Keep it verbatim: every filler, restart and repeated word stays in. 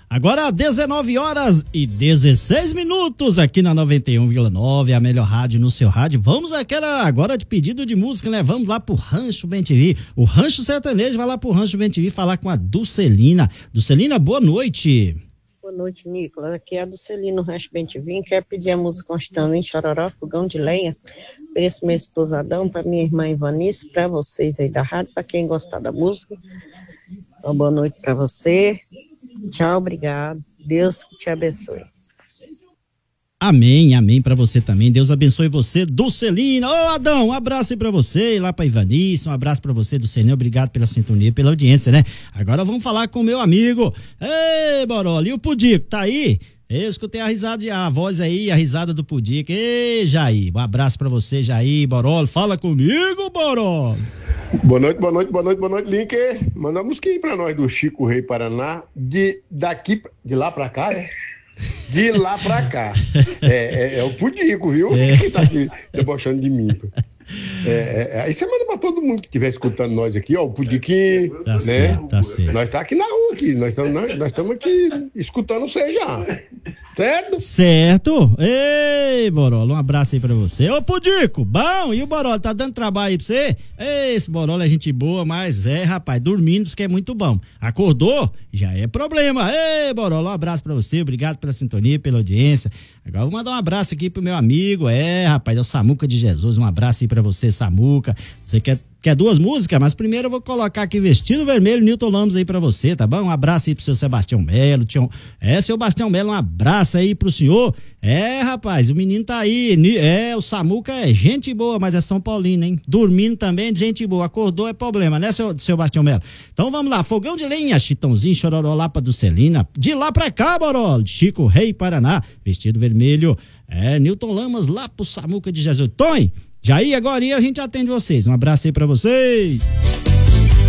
Agora dezenove horas e dezesseis minutos aqui na noventa e um vírgula nove, a melhor rádio no seu rádio. Vamos àquela agora de pedido de música, né? Vamos lá pro Rancho Bem T V. O Rancho Sertanejo vai lá pro Rancho Bem T V falar com a Dulcelina. Dulcelina, boa noite. Boa noite, Nicolas. Aqui é a Dulcelina, Rancho Bem T V. Quero pedir a música Constando em Chororó, Fogão de Lenha, para esse meu esposo Adão, para minha irmã Ivanice, para vocês aí da rádio, para quem gostar da música. Uma boa noite para você. Tchau, obrigado. Deus te abençoe. Amém, amém pra você também. Deus abençoe você, Dulcelina. Ô, Adão, um abraço aí pra você, lá pra Ivanice, um abraço pra você, Dulcelina. Obrigado pela sintonia, pela audiência, né? Agora vamos falar com o meu amigo. Ei, Boró, e o Pudico, tá aí? Eu escutei a risada, a voz aí, a risada do Pudico. Ei, Jair, um abraço pra você, Jair, Boró. Fala comigo, Boró. Boa noite, boa noite, boa noite, boa noite, Link. Manda uma música aí pra nós do Chico Rei Paraná, de daqui, de lá pra cá, né? De lá pra cá. É, é, é o Pudico, viu? É. Que tá aqui debochando de mim. É, é, aí você manda pra todo mundo que estiver escutando nós aqui, ó, o Pudiquinho, tá né? Certo, tá certo. Nós tá aqui na rua, aqui. Nós estamos nós, nós aqui escutando você já. Certo? Certo. Ei, Borola, um abraço aí pra você. Ô, Pudico, bom, e o Borola, tá dando trabalho aí pra você? Ei, esse Borola é gente boa, mas é, rapaz, dormindo diz que é muito bom. Acordou? Já é problema. Ei, Borola, um abraço pra você, obrigado pela sintonia, pela audiência. Agora vou mandar um abraço aqui pro meu amigo, é, rapaz, é o Samuca de Jesus, um abraço aí pra você, Samuca. Você quer Quer duas músicas? Mas primeiro eu vou colocar aqui Vestido Vermelho, Newton Lamos aí pra você, tá bom? Um abraço aí pro seu Sebastião Melo. Tião... É, seu Sebastião Melo, um abraço aí pro senhor. É, rapaz, o menino tá aí. É, o Samuca é gente boa, mas é São Paulino, hein? Dormindo também é gente boa. Acordou é problema, né, seu, seu Sebastião Melo? Então vamos lá, Fogão de Lenha, Chitãozinho, Chororó lá pra Dulcelina. De lá pra cá, Boró, Chico Rei Paraná, Vestido Vermelho. É, Newton Lamas lá pro Samuca de Jesus. Tom, Jair, agora a gente atende vocês. Um abraço aí pra vocês.